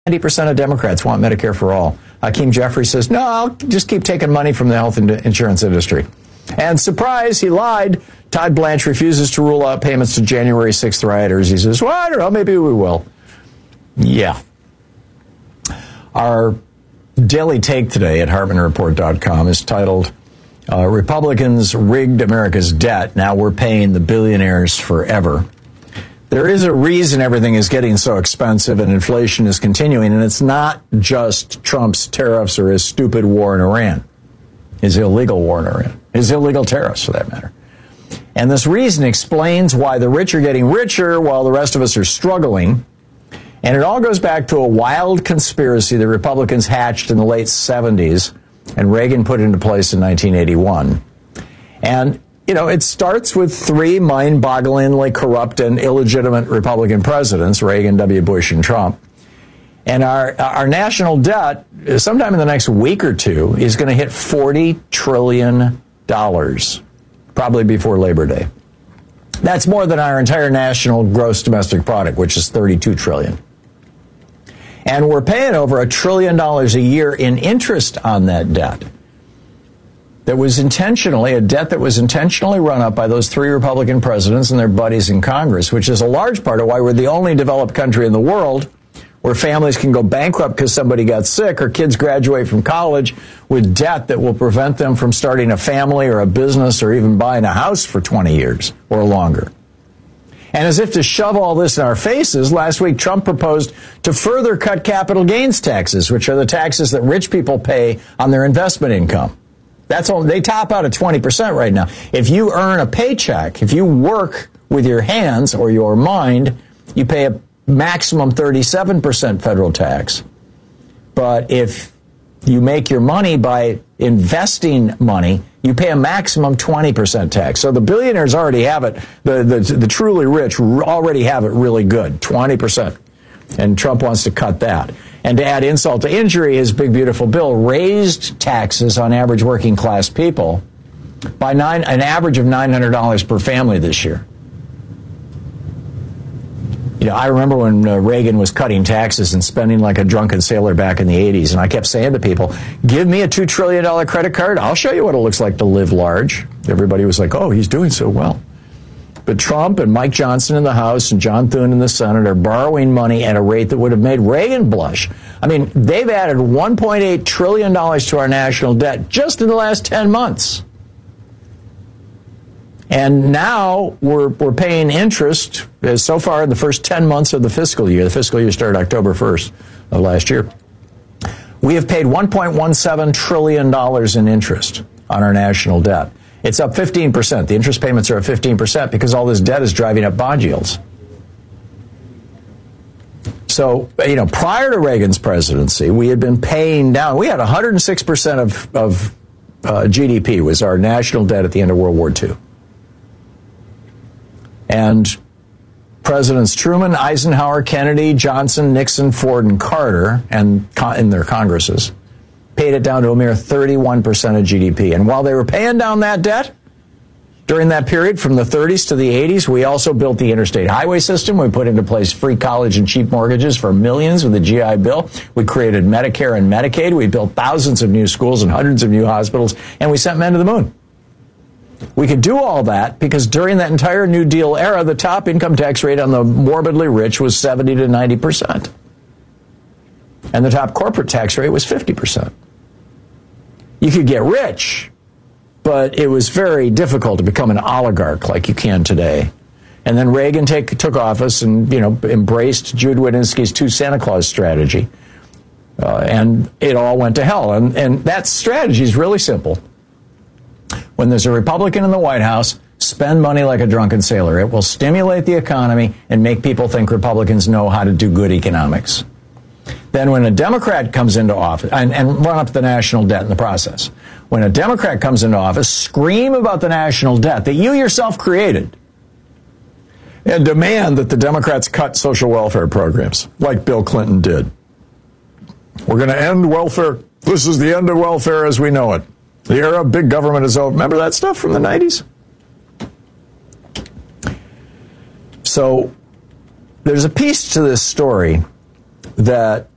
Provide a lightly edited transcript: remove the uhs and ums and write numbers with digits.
90% of Democrats want Medicare for all. Hakeem Jeffries says, no, I'll just keep taking money from the health insurance industry. And surprise, he lied. Todd Blanche refuses to rule out payments to January 6th rioters. He says, well, I don't know, maybe we will. Yeah. Our daily take today at HartmanReport.com is titled, Republicans rigged America's debt. Now we're paying the billionaires forever. There is a reason everything is getting so expensive and inflation is continuing, and it's not just Trump's tariffs or his stupid war in Iran, his illegal war in Iran, his illegal tariffs for that matter. And this reason explains why the rich are getting richer while the rest of us are struggling. And it all goes back to a wild conspiracy that Republicans hatched in the late 70s and Reagan put into place in 1981. And you know, it starts with three mind-bogglingly corrupt and illegitimate Republican presidents, Reagan, W. Bush, and Trump. And our national debt, sometime in the next week or two, is going to hit $40 trillion, probably before Labor Day. That's more than our entire national gross domestic product, which is $32 trillion. And we're paying over $1 trillion a year in interest on that debt. That was a debt that was intentionally run up by those three Republican presidents and their buddies in Congress, which is a large part of why we're the only developed country in the world where families can go bankrupt because somebody got sick or kids graduate from college with debt that will prevent them from starting a family or a business or even buying a house for 20 years or longer. And as if to shove all this in our faces, last week Trump proposed to further cut capital gains taxes, which are the taxes that rich people pay on their investment income. They top out at 20% right now. If you earn a paycheck, if you work with your hands or your mind, you pay a maximum 37% federal tax. But if you make your money by investing money, you pay a maximum 20% tax. So the billionaires already have it. The truly rich already have it really good, 20%. And Trump wants to cut that. And to add insult to injury, his big, beautiful bill raised taxes on average working class people by an average of $900 per family this year. You know, I remember when Reagan was cutting taxes and spending like a drunken sailor back in the 80s, and I kept saying to people, give me a $2 trillion credit card, I'll show you what it looks like to live large. Everybody was like, oh, he's doing so well. But Trump and Mike Johnson in the House and John Thune in the Senate are borrowing money at a rate that would have made Reagan blush. I mean, they've added $1.8 trillion to our national debt just in the last 10 months. And now we're paying interest, so far in the first 10 months of the fiscal year. The fiscal year started October 1st of last year. We have paid $1.17 trillion in interest on our national debt. It's up 15%. The interest payments are up 15% because all this debt is driving up bond yields. So, you know, prior to Reagan's presidency, we had been paying down. We had 106% of GDP was our national debt at the end of World War II. And Presidents Truman, Eisenhower, Kennedy, Johnson, Nixon, Ford, and Carter, and in their Congresses, paid it down to a mere 31% of GDP. And while they were paying down that debt, during that period from the 30s to the 80s, we also built the interstate highway system. We put into place free college and cheap mortgages for millions with the GI Bill. We created Medicare and Medicaid. We built thousands of new schools and hundreds of new hospitals, and we sent men to the moon. We could do all that because during that entire New Deal era, the top income tax rate on the morbidly rich was 70 to 90%. And the top corporate tax rate was 50%. You could get rich, but it was very difficult to become an oligarch like you can today. And then Reagan took office and, embraced Jude Wanniski's two Santa Claus strategy. And it all went to hell. And that strategy is really simple. When there's a Republican in the White House, spend money like a drunken sailor. It will stimulate the economy and make people think Republicans know how to do good economics. Then when a Democrat comes into office, and run up the national debt in the process, when a Democrat comes into office, scream about the national debt that you yourself created and demand that the Democrats cut social welfare programs like Bill Clinton did. We're going to end welfare. This is the end of welfare as we know it. The era of big government is over. Remember that stuff from the 90s? So there's a piece to this story that